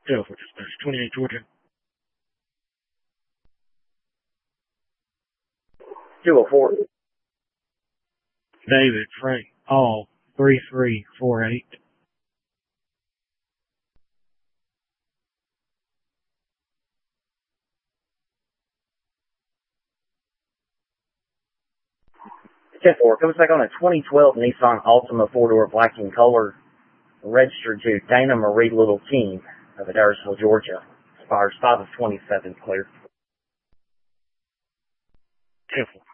Delphi Dispatch 28 Georgia. 204. David, Frank, all 3348. Ten four. Comes back on a 2012 Nissan Altima four-door black in color, registered to Dana Marie Little Teen of Adairsville, Georgia. Expires 5 of 27, clear. 10-4.